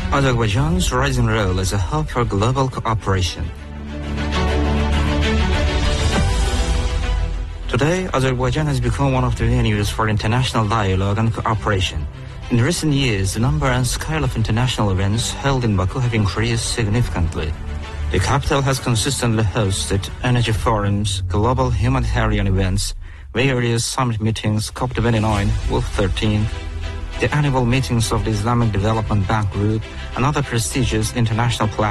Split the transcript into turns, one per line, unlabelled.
Azerbaijan's rising role as a hub for global cooperation. Today, Azerbaijan has become one of the venues for international dialogue and cooperation. In recent years, the number and scale of international events held in Baku have increased significantly. The capital has consistently hosted energy forums, global humanitarian events, various summit meetings, COP29, Wolf 13, the annual meetings of the Islamic Development Bank Group, and other prestigious international platforms.